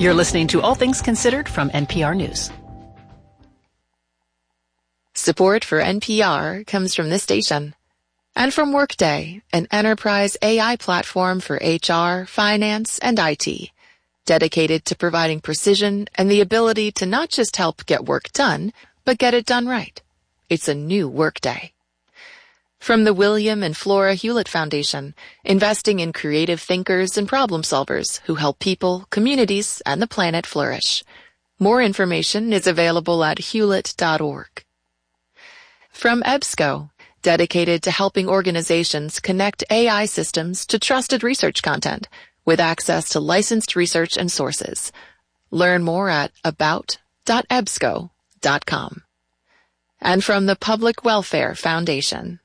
You're listening to All Things Considered from NPR News. Support for NPR comes from this station and from Workday, an enterprise AI platform for HR, finance, and IT, dedicated to providing precision and the ability to not just help get work done, but get it done right. It's a new Workday. From the William and Flora Hewlett Foundation, investing in creative thinkers and problem solvers who help people, communities, and the planet flourish. More information is available at hewlett.org. From EBSCO, dedicated to helping organizations connect AI systems to trusted research content with access to licensed research and sources. Learn more at about.ebsco.com. And from the Public Welfare Foundation.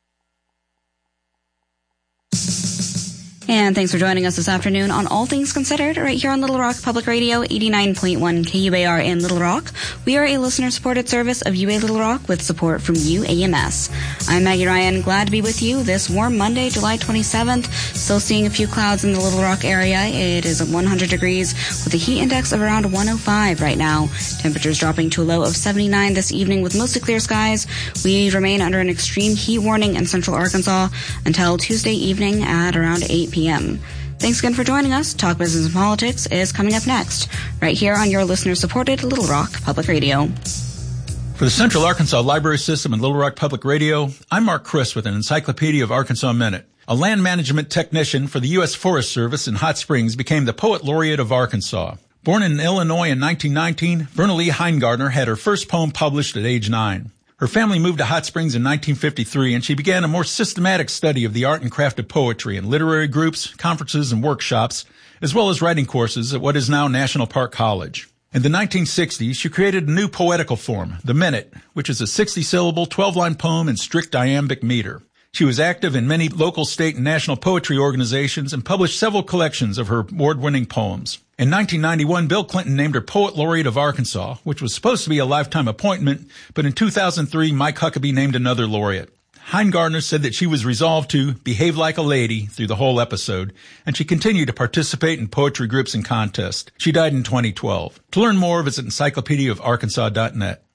And thanks for joining us this afternoon on All Things Considered right here on Little Rock Public Radio, 89.1 KUAR in Little Rock. We are a listener-supported service of UA Little Rock with support from UAMS. I'm Maggie Ryan, glad to be with you this warm Monday, July 27th. Still seeing a few clouds in the Little Rock area. It is 100 degrees with a heat index of around 105 right now. Temperatures dropping to a low of 79 this evening with mostly clear skies. We remain under an extreme heat warning in central Arkansas until Tuesday evening at around 8 p.m. Thanks again for joining us. Talk Business and Politics is coming up next, right here on your listener-supported Little Rock Public Radio. For the Central Arkansas Library System and Little Rock Public Radio, I'm Mark Chris with an Encyclopedia of Arkansas Minute. A land management technician for the U.S. Forest Service in Hot Springs became the Poet Laureate of Arkansas. Born in Illinois in 1919, Verna Lee Heingardner had her first poem published at age 9. Her family moved to Hot Springs in 1953, and she began a more systematic study of the art and craft of poetry in literary groups, conferences, and workshops, as well as writing courses at what is now National Park College. In the 1960s, she created a new poetical form, the Minute, which is a 60-syllable, 12-line poem in strict iambic meter. She was active in many local, state, and national poetry organizations and published several collections of her award-winning poems. In 1991, Bill Clinton named her Poet Laureate of Arkansas, which was supposed to be a lifetime appointment, but in 2003, Mike Huckabee named another laureate. Heingardner said that she was resolved to behave like a lady through the whole episode, and she continued to participate in poetry groups and contests. She died in 2012. To learn more, visit encyclopediaofarkansas.net.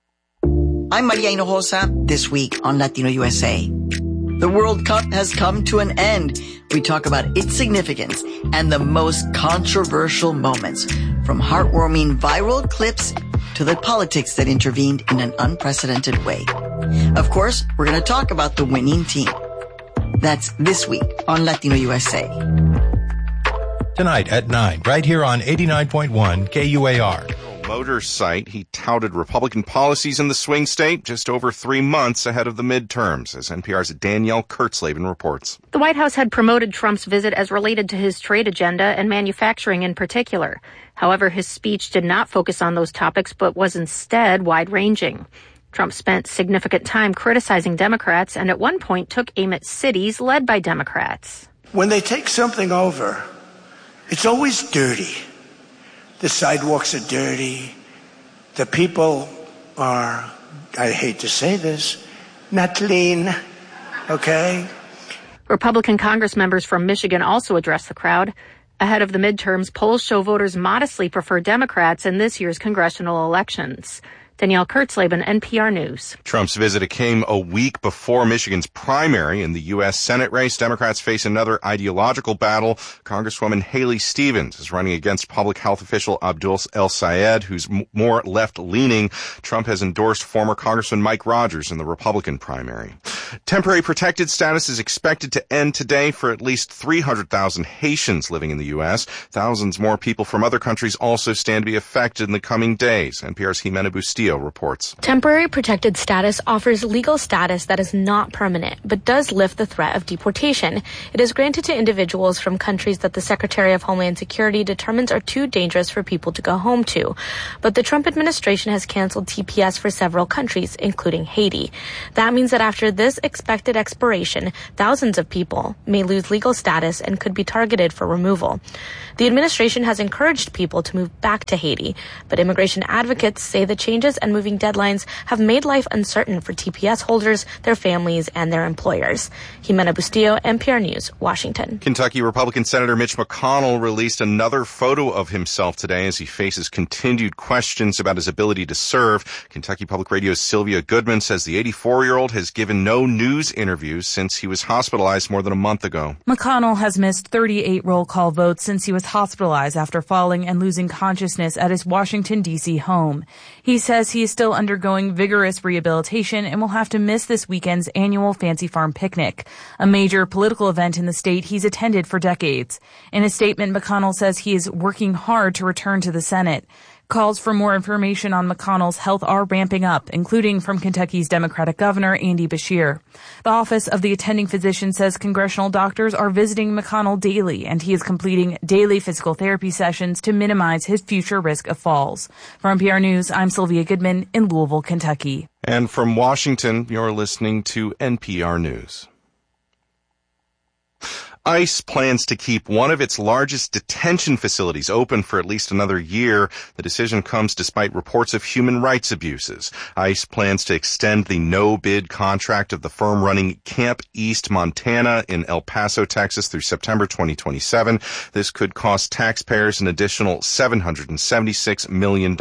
I'm Maria Hinojosa, this week on Latino USA. The World Cup has come to an end. We talk about its significance and the most controversial moments, from heartwarming viral clips to the politics that intervened in an unprecedented way. Of course, we're going to talk about the winning team. That's this week on Latino USA. Tonight at 9, right here on 89.1 KUAR. Motors site, he touted Republican policies in the swing state just over 3 months ahead of the midterms, as NPR's Danielle Kurtzleben reports. The White House had promoted Trump's visit as related to his trade agenda and manufacturing in particular. However, his speech did not focus on those topics, but was instead wide-ranging. Trump spent significant time criticizing Democrats and at one point took aim at cities led by Democrats. When they take something over, it's always dirty. The sidewalks are dirty. The people are, I hate to say this, not clean, okay? Republican Congress members from Michigan also addressed the crowd. Ahead of the midterms, polls show voters modestly prefer Democrats in this year's congressional elections. Danielle Kurtzleben, NPR News. Trump's visit came a week before Michigan's primary in the U.S. Senate race. Democrats face another ideological battle. Congresswoman Haley Stevens is running against public health official Abdul El-Sayed, who's more left-leaning. Trump has endorsed former Congressman Mike Rogers in the Republican primary. Temporary protected status is expected to end today for at least 300,000 Haitians living in the U.S. Thousands more people from other countries also stand to be affected in the coming days. NPR's Jimena Bustillo reports. Temporary protected status offers legal status that is not permanent, but does lift the threat of deportation. It is granted to individuals from countries that the Secretary of Homeland Security determines are too dangerous for people to go home to. But the Trump administration has canceled TPS for several countries, including Haiti. That means that after this expected expiration, thousands of people may lose legal status and could be targeted for removal. The administration has encouraged people to move back to Haiti, but immigration advocates say the changes and moving deadlines have made life uncertain for TPS holders, their families, and their employers. Jimena Bustillo, NPR News, Washington. Kentucky Republican Senator Mitch McConnell released another photo of himself today as he faces continued questions about his ability to serve. Kentucky Public Radio's Sylvia Goodman says the 84-year-old has given no news interviews since he was hospitalized more than a month ago. McConnell has missed 38 roll call votes since he was hospitalized after falling and losing consciousness at his Washington, D.C. home. He says he is still undergoing vigorous rehabilitation and will have to miss this weekend's annual Fancy Farm picnic, a major political event in the state he's attended for decades. In a statement, McConnell says he is working hard to return to the Senate. Calls for more information on McConnell's health are ramping up, including from Kentucky's Democratic Governor Andy Beshear. The Office of the Attending Physician says congressional doctors are visiting McConnell daily, and he is completing daily physical therapy sessions to minimize his future risk of falls. For NPR News, I'm Sylvia Goodman in Louisville, Kentucky. And from Washington, you're listening to NPR News. ICE plans to keep one of its largest detention facilities open for at least another year. The decision comes despite reports of human rights abuses. ICE plans to extend the no-bid contract of the firm running Camp East Montana in El Paso, Texas through September 2027. This could cost taxpayers an additional $776 million.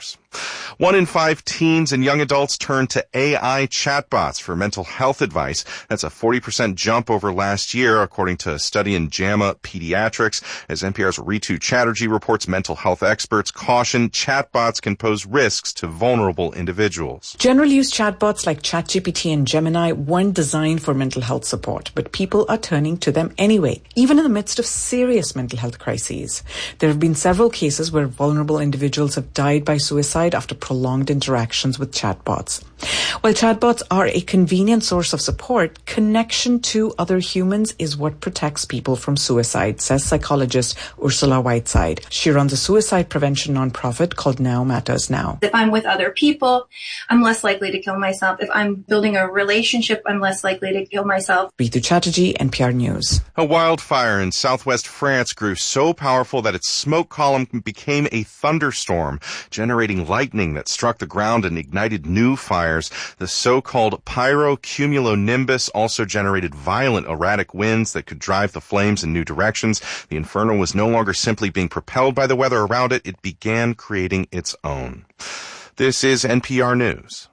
1 in 5 teens and young adults turn to AI chatbots for mental health advice. That's a 40% jump over last year, according to a study in JAMA Pediatrics. As NPR's Ritu Chatterjee reports, mental health experts caution chatbots can pose risks to vulnerable individuals. General-use chatbots like ChatGPT and Gemini weren't designed for mental health support, but people are turning to them anyway, even in the midst of serious mental health crises. There have been several cases where vulnerable individuals have died by suicide after prolonged interactions with chatbots. While chatbots are a convenient source of support, connection to other humans is what protects people from suicide, says psychologist Ursula Whiteside. She runs a suicide prevention nonprofit called Now Matters Now. If I'm with other people, I'm less likely to kill myself. If I'm building a relationship, I'm less likely to kill myself. Ritu Chatterjee, NPR News. A wildfire in southwest France grew so powerful that its smoke column became a thunderstorm, generating lightning that struck the ground and ignited new fires. The so-called pyrocumulonimbus also generated violent erratic winds that could drive the flames in new directions. The inferno was no longer simply being propelled by the weather around it. It began creating its own. This is NPR News.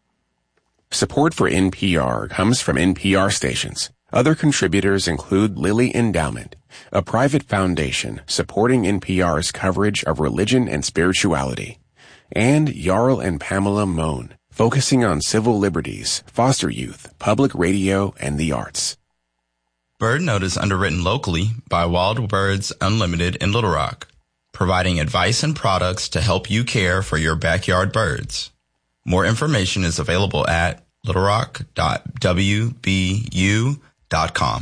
Support for NPR comes from NPR stations. Other contributors include Lilly Endowment, a private foundation supporting NPR's coverage of religion and spirituality, and Jarl and Pamela Mohn, focusing on civil liberties, foster youth, public radio, and the arts. Bird Note is underwritten locally by Wild Birds Unlimited in Little Rock, providing advice and products to help you care for your backyard birds. More information is available at littlerock.wbu.com.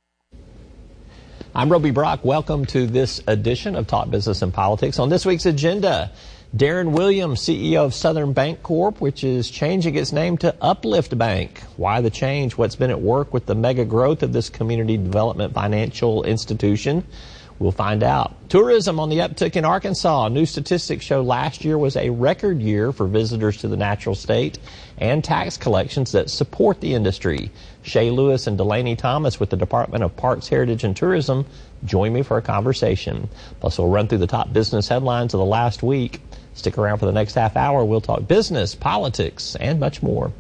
I'm Roby Brock. Welcome to this edition of Talk Business and Politics. On this week's agenda, Darren Williams, CEO of Southern Bank Corp., which is changing its name to Uplift Bank. Why the change? What's been at work with the mega growth of this community development financial institution? We'll find out. Tourism on the uptick in Arkansas. New statistics show last year was a record year for visitors to the natural state and tax collections that support the industry. Shay Lewis and Delaney Thomas with the Department of Parks, Heritage, and Tourism join me for a conversation. Plus, we'll run through the top business headlines of the last week. Stick around for the next half hour. We'll talk business, politics, and much more.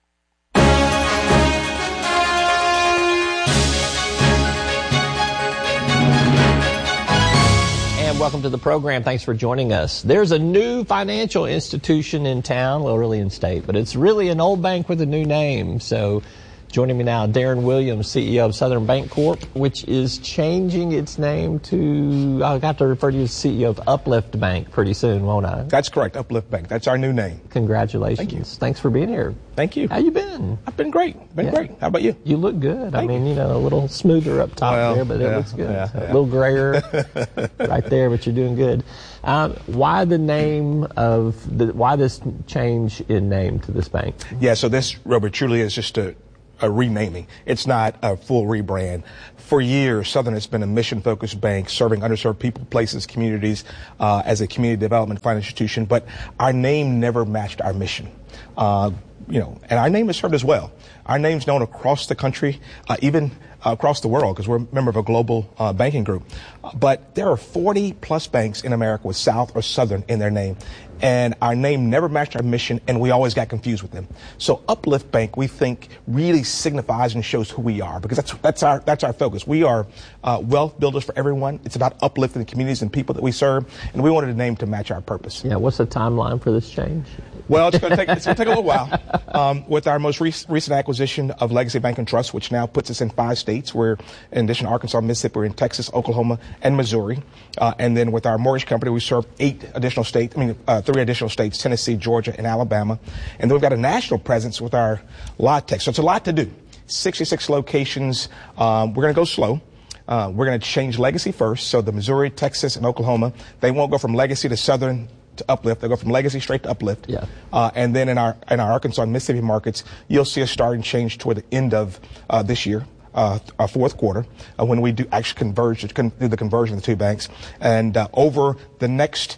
And welcome to the program. Thanks for joining us. There's a new financial institution in town, well, really in state, but it's really an old bank with a new name. So joining me now, Darren Williams, CEO of Southern Bank Corp., which is changing its name to, I'll have to refer to you as CEO of Uplift Bank pretty soon, won't I? That's correct, Uplift Bank. That's our new name. Congratulations. Thank you. Thanks for being here. Thank you. How you been? I've been great. Great. How about you? You look good. I mean, you know, a little smoother up top there, but it looks good. A little grayer right there, but you're doing good. Why the name of why this change in name to this bank? Yeah, so this, Robert, truly is just a a renaming. It's not a full rebrand. For years, Southern has been a mission-focused bank serving underserved people, places, communities as a community development financial institution. But our name never matched our mission. And our name is served as well. Our name's known across the country, even across the world, because we're a member of a global banking group. But there are 40-plus banks in America with South or Southern in their name. And our name never matched our mission, and we always got confused with them. So Uplift Bank, we think, really signifies and shows who we are, because that's our focus. We are wealth builders for everyone. It's about uplifting the communities and people that we serve, and we wanted a name to match our purpose. Yeah, what's the timeline for this change? Well, it's going to take a little while. With our most recent acquisition of Legacy Bank and Trust, which now puts us in 5 states. We're, in addition to Arkansas, Mississippi, we're in Texas, Oklahoma, and Missouri. And then with our mortgage company, we serve 3 additional states, Tennessee, Georgia, and Alabama. And then we've got a national presence with our LawTech. So it's a lot to do. 66 locations. We're going to go slow. We're going to change Legacy first. So the Missouri, Texas, and Oklahoma, they won't go from Legacy to Southern to Uplift. They'll go from Legacy straight to Uplift. Yeah. And then in our Arkansas and Mississippi markets, you'll see us start and change toward the end of this year. Our fourth quarter, when we do actually do the conversion of the 2 banks. And over the next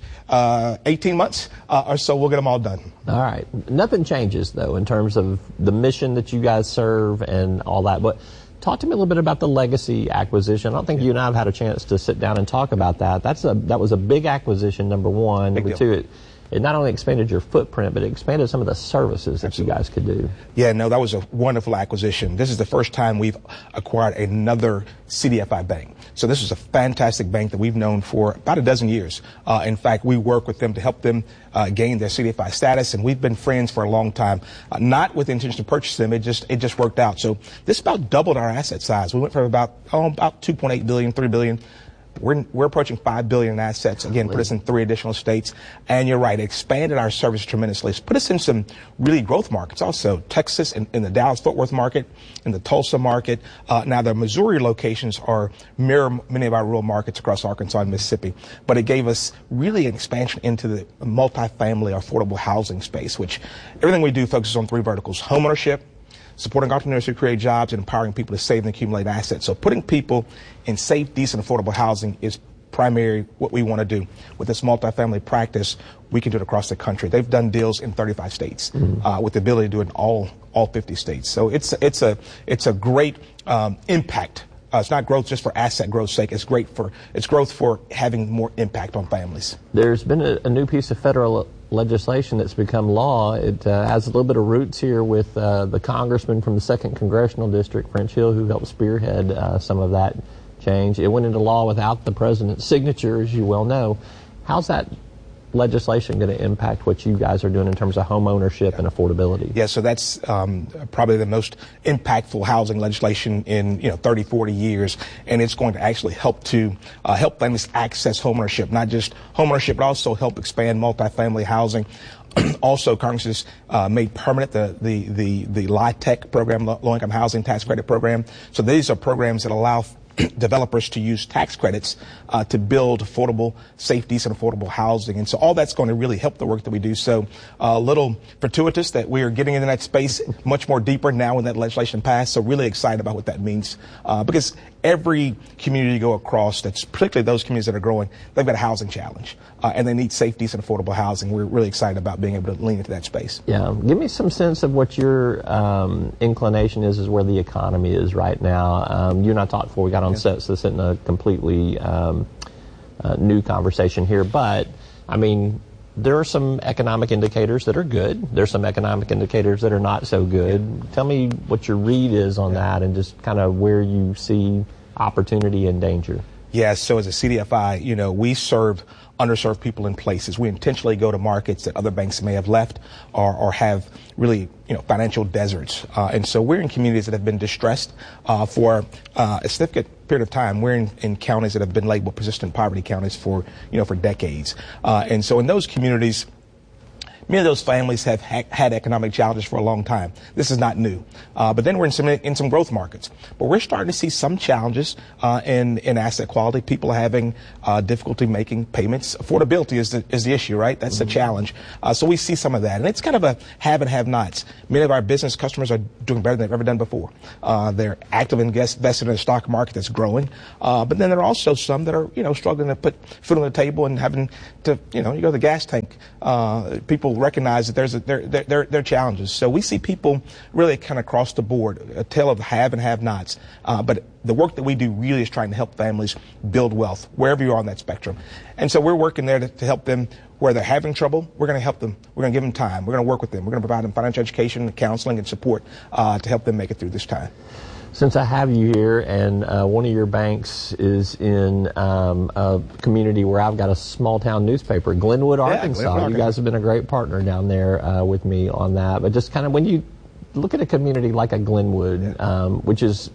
18 months or so, we'll get them all done. All right. Nothing changes, though, in terms of the mission that you guys serve and all that. But talk to me a little bit about the Legacy acquisition. I don't think you and I have had a chance to sit down and talk about that. That was a big acquisition, number one. Number two, it not only expanded your footprint, but it expanded some of the services that you guys could do. Yeah, no, that was a wonderful acquisition. This is the first time we've acquired another CDFI bank. So this is a fantastic bank that we've known for about a dozen years. In fact, we work with them to help them gain their CDFI status, and we've been friends for a long time. Not with the intention to purchase them, it just worked out. So this about doubled our asset size. We went from about 2.8 billion, 3 billion. We're approaching $5 billion in assets. Again, put us in 3 additional states. And you're right, it expanded our service tremendously. It's put us in some really growth markets also. Texas, in the Dallas-Fort Worth market, in the Tulsa market. Now, the Missouri locations mirror many of our rural markets across Arkansas and Mississippi. But it gave us really an expansion into the multifamily affordable housing space, which everything we do focuses on 3 verticals: homeownership, supporting entrepreneurs who create jobs, and empowering people to save and accumulate assets. So putting people in safe, decent, affordable housing is primary what we want to do. With this multifamily practice, we can do it across the country. They've done deals in 35 states with the ability to do it in all 50 states. So it's a great impact. It's not growth just for asset growth's sake. It's growth for having more impact on families. There's been a new piece of federal legislation that's become law. It has a little bit of roots here with the congressman from the 2nd Congressional District, French Hill, who helped spearhead some of that change. It went into law without the president's signature, as you well know. How's that legislation going to impact what you guys are doing in terms of home ownership and affordability? Yeah, so that's probably the most impactful housing legislation in 30, 40 years, and it's going to actually help families access home ownership, not just home ownership, but also help expand multifamily housing. Also, Congress has made permanent the LIHTC program, Low-Income Housing Tax Credit Program. So these are programs that allow developers to use tax credits to build affordable, safe, decent, affordable housing. And so all that's going to really help the work that we do. So a little fortuitous that we are getting into that space much more deeper now when that legislation passed. So really excited about what that means because every community you go across, that's particularly those communities that are growing, they've got a housing challenge and they need safe, decent, affordable housing. We're really excited about being able to lean into that space. Yeah. Give me some sense of what your inclination is where the economy is right now. You and I talked before we got on set, so this isn't a completely new conversation here. But, I mean, there are some economic indicators that are good. There's some economic indicators that are not so good. Yeah. Tell me what your read is on that and just kind of where you see opportunity and danger. Yeah, so as a CDFI, we serve underserved people in places. We intentionally go to markets that other banks may have left or have really, financial deserts. And so we're in communities that have been distressed for a significant period of time. We're in counties that have been labeled persistent poverty counties for decades. And so in those communities, Many of those families have had economic challenges for a long time. This is not new. But then we're in some growth markets. But we're starting to see some challenges in asset quality. People are having difficulty making payments. Affordability is the issue, right? That's the challenge. So we see some of that. And it's kind of a have and have nots. Many of our business customers are doing better than they've ever done before. They're active and invested in the stock market that's growing. But then there are also some that are, struggling to put food on the table and having to, you go to the gas tank. People recognize that there are challenges. So we see people really kind of across the board, a tale of have and have nots. But the work that we do really is trying to help families build wealth wherever you are on that spectrum. And so we're working there to help them where they're having trouble. We're going to help them. We're going to give them time. We're going to work with them. We're going to provide them financial education, counseling, and support to help them make it through this time. Since I have you here, and one of your banks is in a community where I've got a small town newspaper, Glenwood, Arkansas. Glenwood. You guys have been a great partner down there with me on that. But just kind of when you look at a community like a Glenwood, which is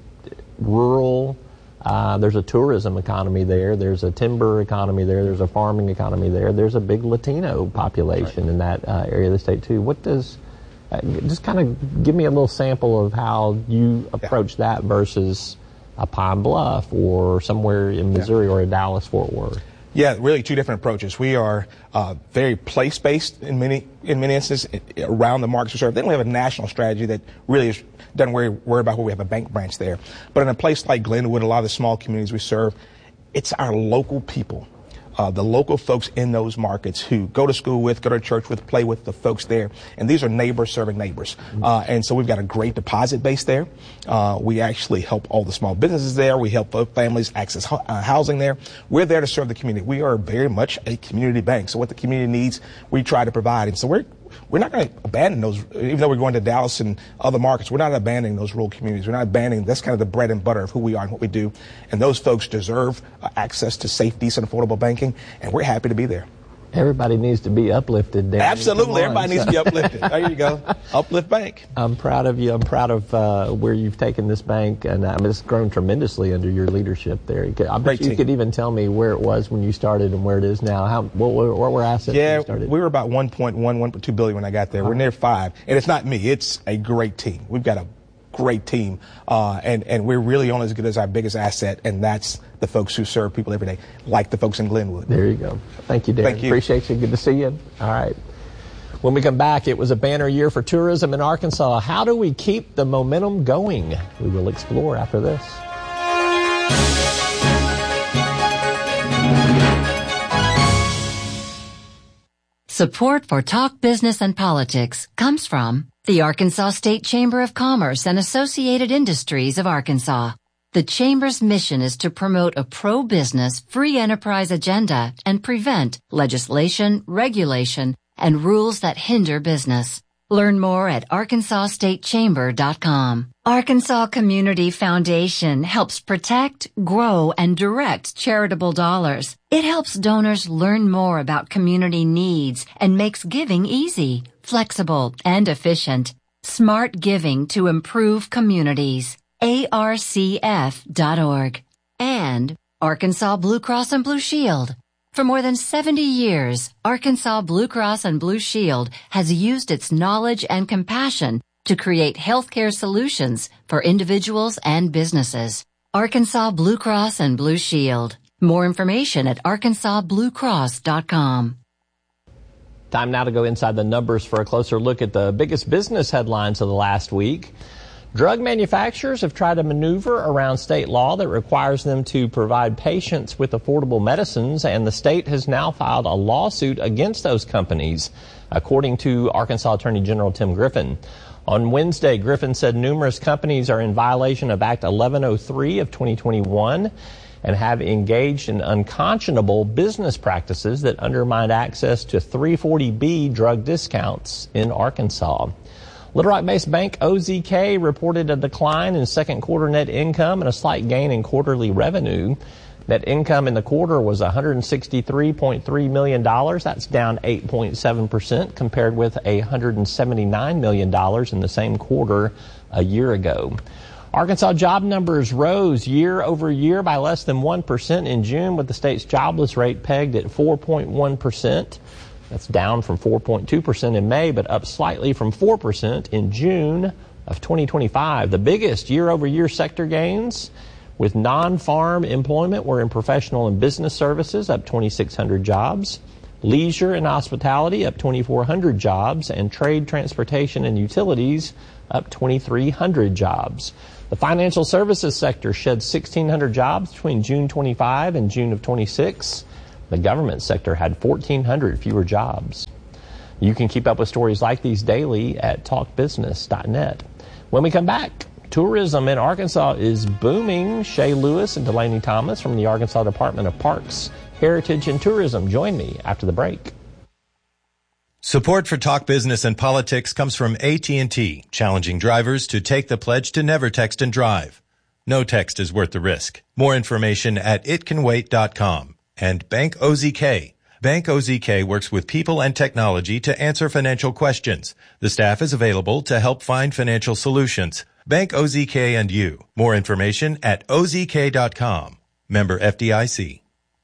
rural, there's a tourism economy there, there's a timber economy there, there's a farming economy there, there's a big Latino population in that area of the state too. What does just kind of give me a little sample of how you approach that versus a Pine Bluff or somewhere in Missouri or a Dallas, Fort Worth. Yeah, really two different approaches. We are very place-based in many instances around the markets we serve. Then we have a national strategy that really doesn't worry about where we have a bank branch there. But in a place like Glenwood, a lot of the small communities we serve, it's our local people. The local folks in those markets who go to school with, go to church with, play with the folks there. And these are neighbors serving neighbors. And so we've got a great deposit base there. We actually help all the small businesses there. We help families access housing there. We're there to serve the community. We are very much a community bank. So what the community needs, we try to provide. And so we're not going to abandon those, even though we're going to Dallas and other markets. We're not abandoning those rural communities. We're not abandoning, that's kind of the bread and butter of who we are and what we do. And those folks deserve access to safe, decent, affordable banking, and we're happy to be there. Everybody needs to be uplifted there. Absolutely. Everybody needs to be uplifted. There you go. Uplift Bank. I'm proud of you. I'm proud of where you've taken this bank, and it's grown tremendously under your leadership there. I bet you could even tell me where it was when you started and where it is now. What were assets when you started? We were about 1.2 billion when I got there. We're near 5. And it's not me. It's a great team. We've got a great team, and we're really only as good as our biggest asset, and that's the folks who serve people every day, like the folks in Glenwood. There you go. Thank you, Darren. Thank you. Appreciate you. Good to see you. All right. When we come back, it was a banner year for tourism in Arkansas. How do we keep the momentum going? We will explore after this. Support for Talk Business and Politics comes from the Arkansas State Chamber of Commerce and Associated Industries of Arkansas. The Chamber's mission is to promote a pro-business, free enterprise agenda and prevent legislation, regulation, and rules that hinder business. Learn more at arkansasstatechamber.com. Arkansas Community Foundation helps protect, grow, and direct charitable dollars. It helps donors learn more about community needs and makes giving easy, flexible, and efficient. Smart giving to improve communities. ARCF.org. And Arkansas Blue Cross and Blue Shield. For more than 70 years, Arkansas Blue Cross and Blue Shield has used its knowledge and compassion to create healthcare solutions for individuals and businesses. Arkansas Blue Cross and Blue Shield. More information at arkansasbluecross.com. Time now to go inside the numbers for a closer look at the biggest business headlines of the last week. Drug manufacturers have tried to maneuver around state law that requires them to provide patients with affordable medicines, and the state has now filed a lawsuit against those companies, according to Arkansas Attorney General Tim Griffin. On Wednesday, Griffin said numerous companies are in violation of Act 1103 of 2021 and have engaged in unconscionable business practices that undermine access to 340B drug discounts in Arkansas. Little Rock-based bank OZK reported a decline in second quarter net income and a slight gain in quarterly revenue. Net income in the quarter was $163.3 million. That's down 8.7% compared with $179 million in the same quarter a year ago. Arkansas job numbers rose year over year by less than 1% in June, with the state's jobless rate pegged at 4.1%. That's down from 4.2% in May, but up slightly from 4% in June of 2025. The biggest year-over-year sector gains with non-farm employment were in professional and business services, up 2,600 jobs, leisure and hospitality, up 2,400 jobs, and trade, transportation, and utilities, up 2,300 jobs. The financial services sector shed 1,600 jobs between June 25 and June of 26. The government sector had 1,400 fewer jobs. You can keep up with stories like these daily at talkbusiness.net. When we come back, tourism in Arkansas is booming. Shay Lewis and Delaney Thomas from the Arkansas Department of Parks, Heritage, and Tourism join me after the break. Support for Talk Business and Politics comes from AT&T, challenging drivers to take the pledge to never text and drive. No text is worth the risk. More information at itcanwait.com. And Bank OZK. Bank OZK works with people and technology to answer financial questions. The staff is available to help find financial solutions. Bank OZK and you. More information at ozk.com. Member FDIC.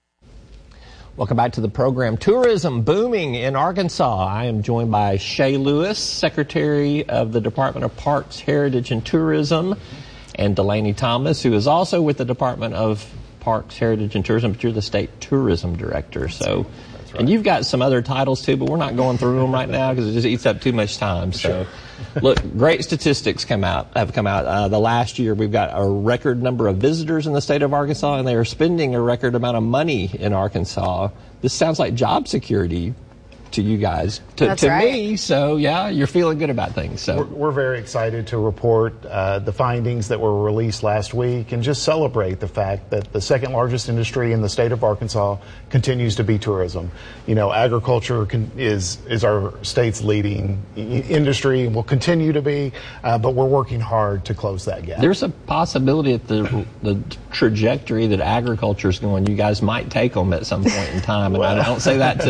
Welcome back to the program. Tourism booming in Arkansas. I am joined by Shay Lewis, Secretary of the Department of Parks, Heritage, and Tourism, and Delaney Thomas, who is also with the Department of Parks, Heritage, and Tourism, but you're the State Tourism Director. So, that's right. And you've got some other titles too, but we're not going through them right now because it just eats up too much time. So, look, great statistics have come out. The last year, we've got a record number of visitors in the state of Arkansas, and they are spending a record amount of money in Arkansas. This sounds like job security to you guys, to right. Me. So, yeah, you're feeling good about things. So we're very excited to report the findings that were released last week and just celebrate the fact that the second largest industry in the state of Arkansas continues to be tourism. You know, agriculture is our state's leading industry and will continue to be, but we're working hard to close that gap. There's a possibility that the trajectory that agriculture is going, you guys might take them at some point in time. And I don't say that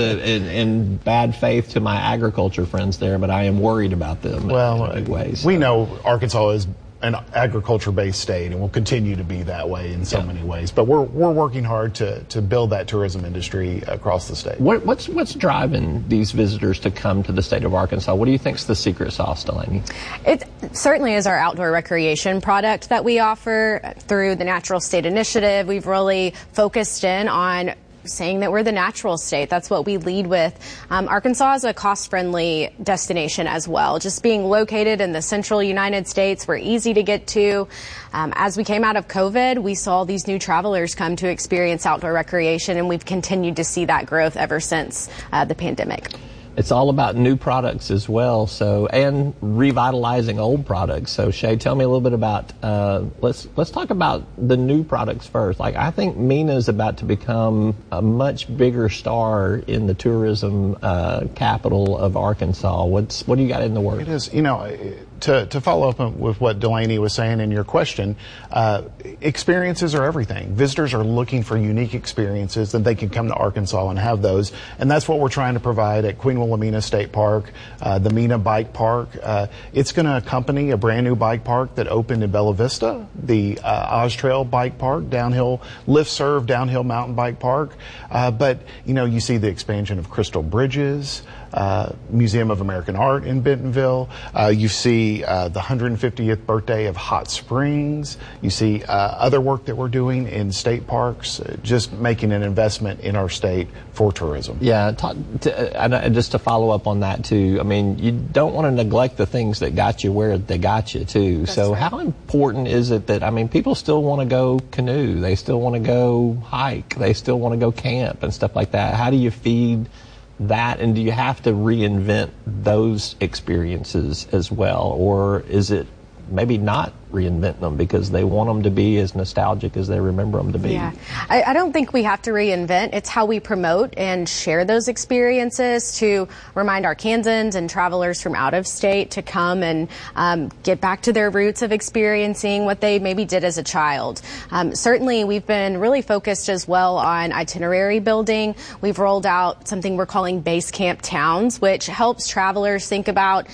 in bad faith to my agriculture friends there, but I am worried about them in big ways. We know Arkansas is an agriculture-based state and will continue to be that way in so many ways. But we're working hard to build that tourism industry across the state. What's driving these visitors to come to the state of Arkansas? What do you think is the secret sauce, Delaney? It certainly is our outdoor recreation product that we offer through the Natural State Initiative. We've really focused in on saying that we're the natural state. That's what we lead with. Arkansas is a cost-friendly destination as well. Just being located in the central United States, we're easy to get to. As we came out of COVID, we saw these new travelers come to experience outdoor recreation, and we've continued to see that growth ever since the pandemic. It's all about new products as well, and revitalizing old products. So, Shay, tell me a little bit about, let's talk about the new products first. Like, I think MENA's about to become a much bigger star in the tourism capital of Arkansas. What do you got in the works? It is, to follow up with what Delaney was saying in your question, experiences are everything. Visitors are looking for unique experiences, and they can come to Arkansas and have those. And that's what we're trying to provide at Queen Wilhelmina State Park, the MENA Bike Park. It's going to accompany a brand new bike park that opened in Bella Vista, the Oz Trail Bike Park, downhill, lift-serve downhill mountain bike park. But, you see the expansion of Crystal Bridges, Museum of American Art in Bentonville. You see the 150th birthday of Hot Springs. You see other work that we're doing in state parks, just making an investment in our state for tourism. Yeah, and just to follow up on that too, I mean, you don't want to neglect the things that got you where they got you too. That's so right. How important is it that, people still want to go canoe, they still want to go hike, they still want to go camp and stuff like that. How do you feed that, and do you have to reinvent those experiences as well, or is it maybe not reinvent them because they want them to be as nostalgic as they remember them to be? Yeah, I don't think we have to reinvent. It's how we promote and share those experiences to remind Arkansans and travelers from out of state to come and get back to their roots of experiencing what they maybe did as a child. Certainly, we've been really focused as well on itinerary building. We've rolled out something we're calling Base Camp Towns, which helps travelers think about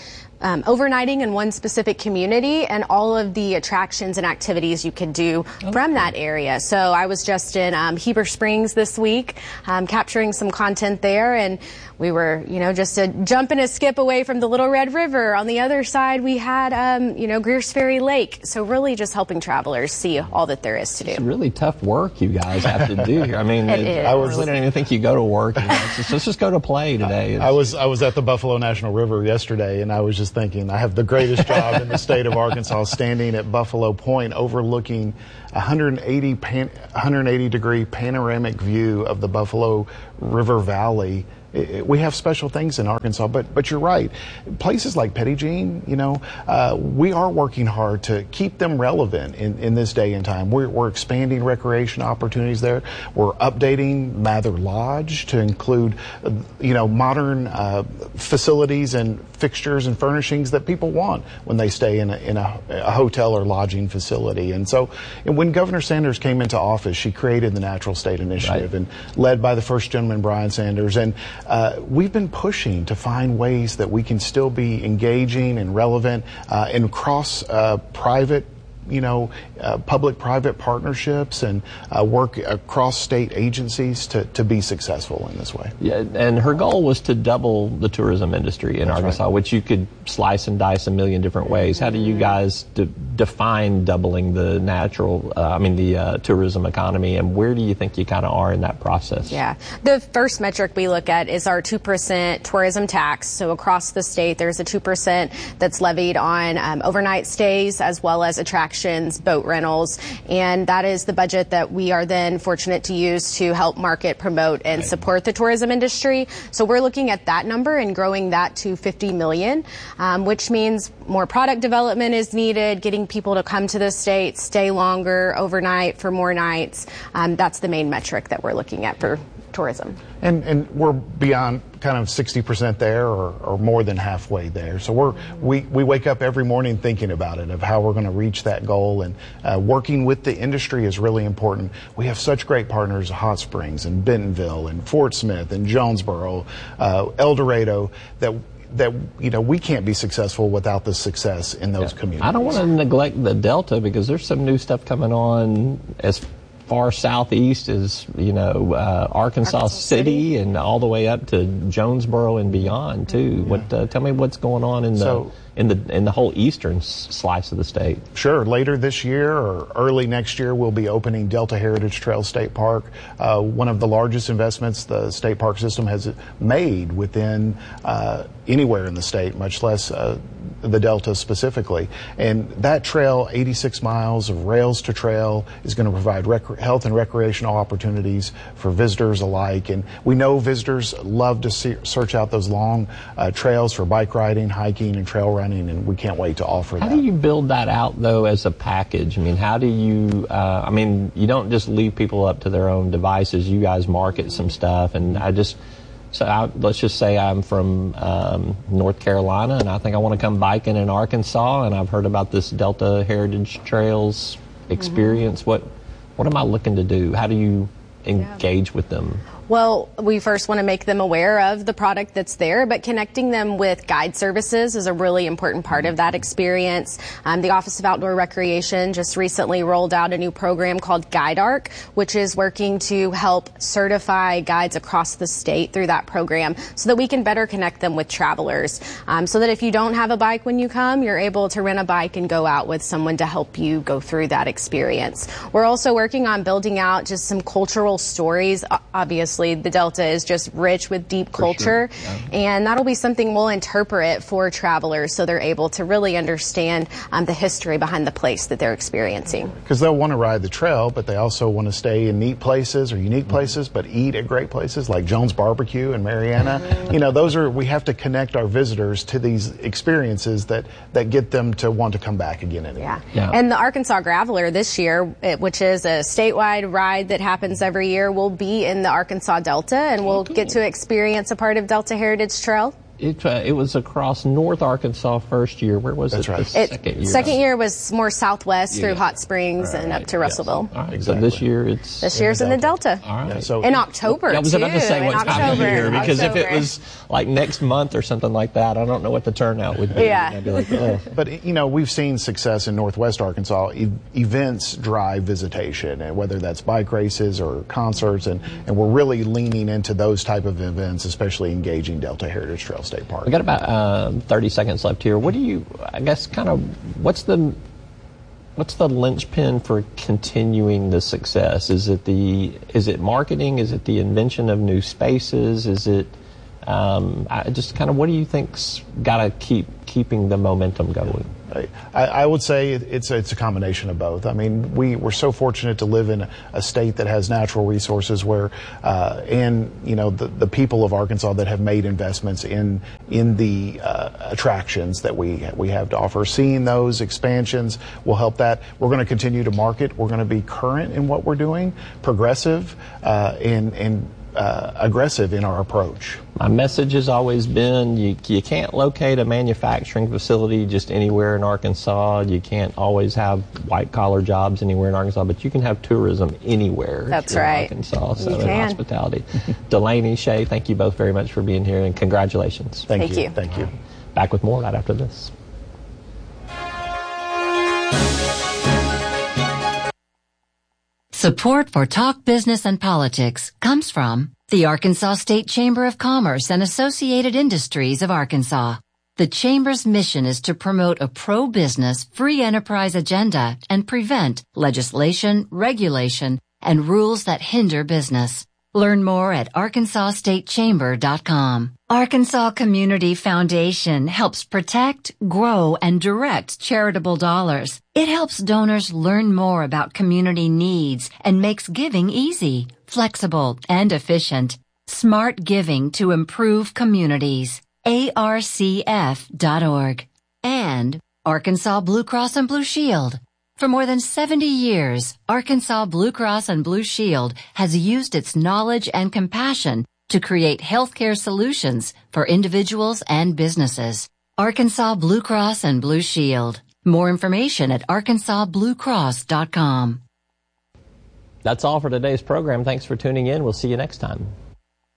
overnighting in one specific community and all of the attractions and activities you can do from that area. So I was just in Heber Springs this week, capturing some content there, and we were, just a jump and a skip away from the Little Red River. On the other side, we had, Greers Ferry Lake. So really just helping travelers see all that there is to do. It's really tough work you guys have to do here. I mean, I really don't even think you go to work. Let's just go to play today. I was at the Buffalo National River yesterday, and I was just thinking, I have the greatest job in the state of Arkansas, standing at Buffalo Point, overlooking 180-degree panoramic view of the Buffalo River Valley. We have special things in Arkansas, but you're right. Places like Petit Jean, we are working hard to keep them relevant in this day and time. We're expanding recreation opportunities there. We're updating Mather Lodge to include, modern facilities and fixtures and furnishings that people want when they stay in a hotel or lodging facility. And so when Governor Sanders came into office, she created the Natural State Initiative, and led by the first gentleman, Brian Sanders. And we've been pushing to find ways that we can still be engaging and relevant and cross private, public-private partnerships and work across state agencies to be successful in this way. Yeah, and her goal was to double the tourism industry in Arkansas, which you could slice and dice a million different ways. How do you guys define doubling the tourism economy, and where do you think you kind of are in that process? Yeah, the first metric we look at is our 2% tourism tax. So across the state, there's a 2% that's levied on overnight stays as well as attractions, boat rentals, and that is the budget that we are then fortunate to use to help market, promote, and support the tourism industry. So we're looking at that number and growing that to $50 million, which means more product development is needed, getting people to come to the state, stay longer overnight for more nights. That's the main metric that we're looking at for tourism. And we're beyond kind of 60% there or more than halfway there. So we wake up every morning thinking about it, of how we're going to reach that goal, and working with the industry is really important. We have such great partners, Hot Springs and Bentonville and Fort Smith and Jonesboro, El Dorado, that we can't be successful without the success in those communities. I don't want to neglect the Delta, because there's some new stuff coming on as far southeast as Arkansas City, and all the way up to Jonesboro and beyond too. Tell me what's going on in the whole eastern slice of the state. Sure. Later this year or early next year, we'll be opening Delta Heritage Trail State Park, one of the largest investments the state park system has made within anywhere in the state, much less the Delta specifically. And that trail, 86 miles of rails to trail, is going to provide health and recreational opportunities for visitors alike. And we know visitors love to search out those long trails for bike riding, hiking, and trail running, and we can't wait to offer that. How do you build that out, though, as a package? I mean, how do you, you don't just leave people up to their own devices. You guys market some stuff, and let's just say I'm from North Carolina, and I think I want to come biking in Arkansas, and I've heard about this Delta Heritage Trails experience. Mm-hmm. What am I looking to do? How do you engage with them? Well, we first want to make them aware of the product that's there, but connecting them with guide services is a really important part of that experience. The Office of Outdoor Recreation just recently rolled out a new program called GuideArc, which is working to help certify guides across the state through that program so that we can better connect them with travelers. So that if you don't have a bike when you come, you're able to rent a bike and go out with someone to help you go through that experience. We're also working on building out just some cultural stories. Obviously, the Delta is just rich with deep culture, and that'll be something we'll interpret for travelers so they're able to really understand the history behind the place that they're experiencing. Because they'll want to ride the trail, but they also want to stay in neat places or unique places, but eat at great places like Jones Barbecue in Mariana. We have to connect our visitors to these experiences that get them to want to come back again and again. Yeah. And the Arkansas Graveler this year, which is a statewide ride that happens every year, will be in the Arkansas Delta, and we'll get to experience a part of Delta Heritage Trail. It was across North Arkansas first year. Where was That's it? Right. Second year. Second year was more southwest through Hot Springs and up to Russellville. All right, Exactly. so this year it's... This year's in the Delta. All right. Yeah, so In October, I was too. about to say in what's happening October. here, because if it October. was like next month or something like that, I don't know what the turnout would be. Yeah. I'd be like, oh. But, we've seen success in Northwest Arkansas. Events drive visitation, and whether that's bike races or concerts, and we're really leaning into those type of events, especially engaging Delta Heritage Trail State Park. We got about 30 seconds left here. What do you, I guess, what's the linchpin for continuing the success? Is it marketing? Is it the invention of new spaces? Is it what do you think's got to keeping the momentum going? I would say it's a combination of both. I mean, we're so fortunate to live in a state that has natural resources where, the people of Arkansas that have made investments in the attractions that we have to offer. Seeing those expansions will help that. We're going to continue to market. We're going to be current in what we're doing, progressive, and aggressive in our approach. My message has always been you can't locate a manufacturing facility just anywhere in Arkansas. You can't always have white-collar jobs anywhere in Arkansas, but you can have tourism anywhere. That's right. In Arkansas, so You in can. hospitality. Delaney, Shay, thank you both very much for being here, and congratulations. Thank you. Thank you. Back with more right after this. Support for Talk Business and Politics comes from the Arkansas State Chamber of Commerce and Associated Industries of Arkansas. The Chamber's mission is to promote a pro-business, free enterprise agenda and prevent legislation, regulation, and rules that hinder business. Learn more at arkansasstatechamber.com. Arkansas Community Foundation helps protect, grow, and direct charitable dollars. It helps donors learn more about community needs and makes giving easy, flexible, and efficient. Smart giving to improve communities. ARCF.org. And Arkansas Blue Cross and Blue Shield. For more than 70 years, Arkansas Blue Cross and Blue Shield has used its knowledge and compassion to create healthcare solutions for individuals and businesses. Arkansas Blue Cross and Blue Shield. More information at arkansasbluecross.com. That's all for today's program. Thanks for tuning in. We'll see you next time.